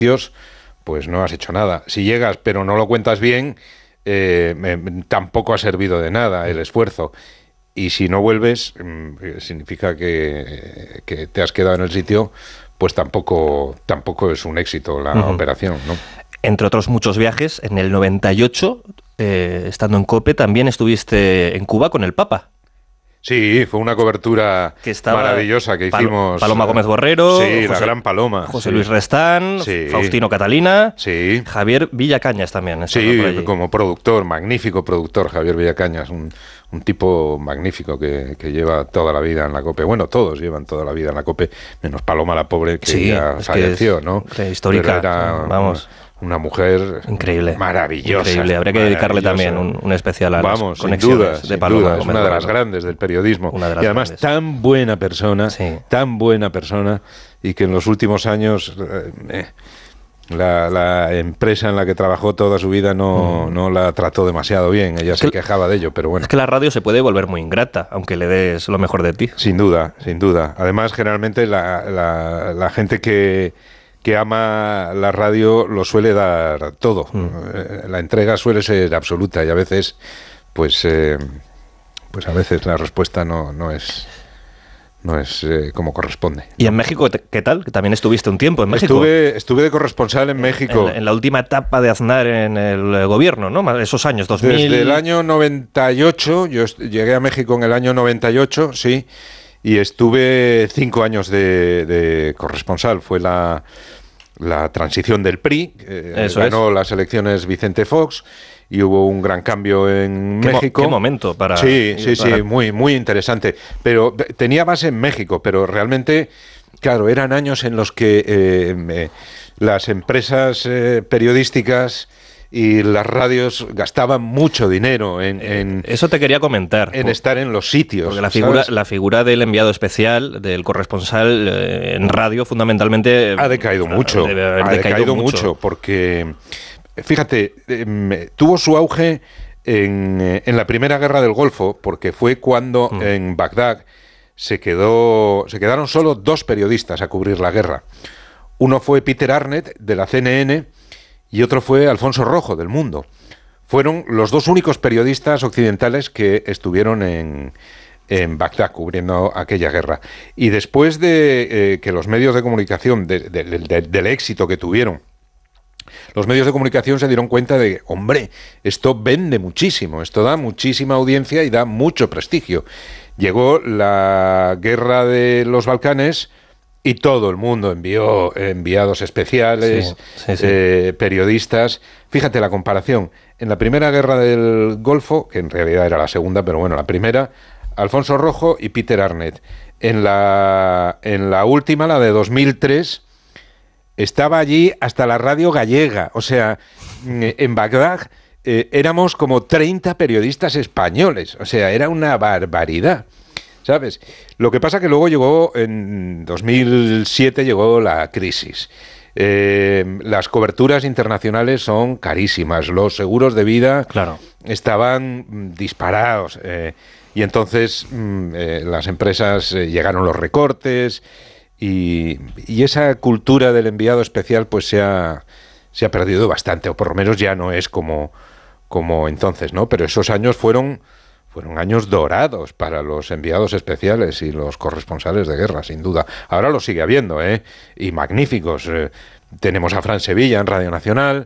pues no has hecho nada. Si llegas pero no lo cuentas bien, tampoco ha servido de nada el esfuerzo. Y si no vuelves, significa que te has quedado en el sitio, pues tampoco es un éxito la operación, ¿no? Entre otros muchos viajes, en el 98, estando en COPE, también estuviste en Cuba con el Papa. Sí, fue una cobertura maravillosa que hicimos. Paloma Gómez Borrero, sí, la gran Paloma. José Luis Restán, sí. Faustino Catalina, sí. Javier Villacañas también. Sí, como productor, magnífico productor, Javier Villacañas, un tipo magnífico que lleva toda la vida en la COPE. Bueno, todos llevan toda la vida en la COPE, menos Paloma la pobre, que ya falleció, ¿no? Histórica, vamos. Una mujer increíble, maravillosa. Increíble, habría que dedicarle también un especial a las conexiones de Paloma. Sin duda, es una de las grandes del periodismo. Y además grandes. Tan buena persona, y que en los últimos años la empresa en la que trabajó toda su vida no la trató demasiado bien. Ella se quejaba de ello, pero bueno. Es que la radio se puede volver muy ingrata, aunque le des lo mejor de ti. Sin duda, sin duda. Además, generalmente la gente que ama la radio lo suele dar todo. La entrega suele ser absoluta y a veces pues a veces la respuesta no es como corresponde. ¿Y en México qué tal? Que también estuviste un tiempo en México. Estuve de corresponsal en México. En la última etapa de Aznar en el gobierno, ¿no? Esos años, 2000... Desde el año 98, yo llegué a México en el año 98, sí, y estuve 5 años de corresponsal. Fue la transición del PRI, ganó las elecciones Vicente Fox y hubo un gran cambio en México. ¿Qué momento para...? Sí, muy, muy interesante. Pero tenía base en México, pero realmente, claro, eran años en los que las empresas periodísticas y las radios gastaban mucho dinero en eso te quería comentar. En estar en los sitios. Porque la figura del enviado especial, del corresponsal en radio, fundamentalmente... Ha decaído mucho. Ha decaído mucho porque, fíjate, tuvo su auge en la Primera Guerra del Golfo, porque fue cuando en Bagdad se quedaron solo 2 periodistas a cubrir la guerra. Uno fue Peter Arnett, de la CNN, y otro fue Alfonso Rojo, del Mundo. Fueron los 2 únicos periodistas occidentales que estuvieron en Bagdad cubriendo aquella guerra. Y después de que los medios de comunicación, del éxito que tuvieron, los medios de comunicación se dieron cuenta de que, hombre, esto vende muchísimo, esto da muchísima audiencia y da mucho prestigio. Llegó la guerra de los Balcanes y todo el mundo envió enviados especiales, periodistas. Fíjate la comparación. En la Primera Guerra del Golfo, que en realidad era la segunda, pero bueno, la primera, Alfonso Rojo y Peter Arnett. En la última, la de 2003, estaba allí hasta la radio gallega. O sea, en Bagdad éramos como 30 periodistas españoles. O sea, era una barbaridad, ¿sabes? Lo que pasa que luego llegó, en 2007 llegó la crisis. Las coberturas internacionales son carísimas, los seguros de vida estaban disparados, y entonces las empresas, llegaron los recortes y esa cultura del enviado especial pues se ha perdido bastante, o por lo menos ya no es como entonces, ¿no? Pero esos años fueron años dorados para los enviados especiales y los corresponsales de guerra, sin duda. Ahora lo sigue habiendo, y magníficos. Tenemos a Fran Sevilla en Radio Nacional,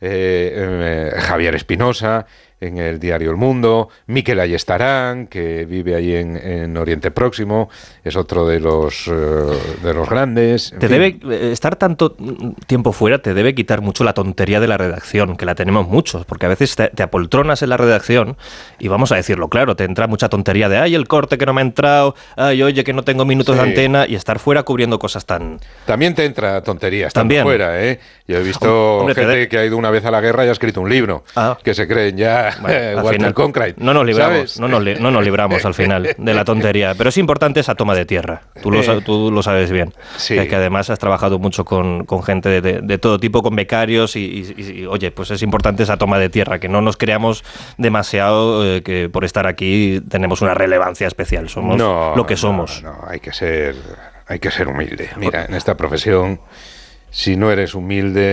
Javier Espinosa en el diario El Mundo, Miquel Ayestarán, que vive ahí en Oriente Próximo, es otro de los grandes. Debe estar tanto tiempo fuera, te debe quitar mucho la tontería de la redacción, que la tenemos muchos, porque a veces te apoltronas en la redacción y, vamos a decirlo claro, te entra mucha tontería de el corte que no me ha entrado, oye, que no tengo minutos de antena, y estar fuera cubriendo cosas tan... También te entra tontería estando fuera, Yo he visto gente que ha ido una vez a la guerra y ha escrito un libro, que se creen ya... Walter Cronkite. No nos libramos, no nos libramos al final de la tontería, pero es importante esa toma de tierra. Tú lo sabes bien. Sí. Que además has trabajado mucho con gente de todo tipo, con becarios y oye, pues es importante esa toma de tierra, que no nos creamos demasiado que por estar aquí tenemos una relevancia especial. Somos lo que somos. No, hay que ser humilde. Mira, en esta profesión, si no eres humilde